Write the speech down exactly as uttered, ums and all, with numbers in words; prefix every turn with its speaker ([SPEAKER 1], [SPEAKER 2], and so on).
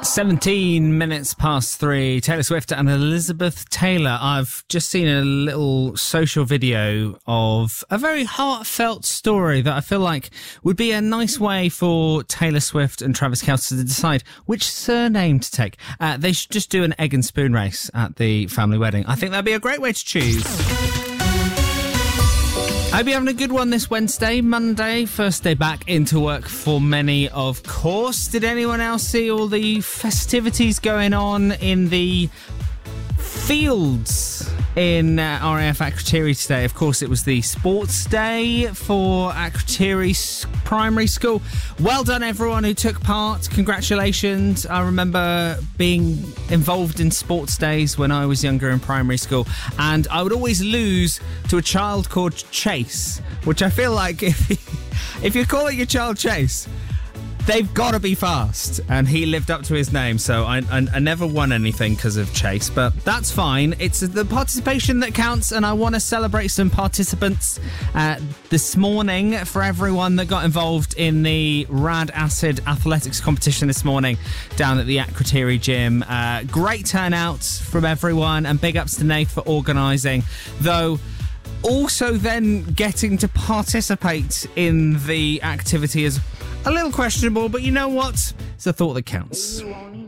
[SPEAKER 1] seventeen minutes past three. Taylor Swift and Elizabeth Taylor. I've just seen a little social video of a very heartfelt story that I feel like would be a nice way for Taylor Swift and Travis Kelce to decide which surname to take. Uh, they should just do an egg and spoon race at the family wedding. I think that'd be a great way to choose. I hope you're having a good one this Wednesday, Monday, first day back into work for many, of course. Did anyone else see all the festivities going on in the fields in uh, R A F Akrotiri today? Of course, it was the sports day for Akrotiri Primary School. Well done, everyone who took part. Congratulations. I remember being involved in sports days when I was younger in primary school, and I would always lose to a child called Chase, which I feel like if, if you're calling your child Chase, they've got to be fast, and he lived up to his name, so I, I, I never won anything because of Chase, but that's fine. It's the participation that counts, and I want to celebrate some participants uh, this morning for everyone that got involved in the Rad Acid Athletics competition this morning down at the Akrotiri gym. Uh, great turnout from everyone, and big ups to Nath for organising, though also then getting to participate in the activity is a little questionable, but you know what? It's the thought that counts.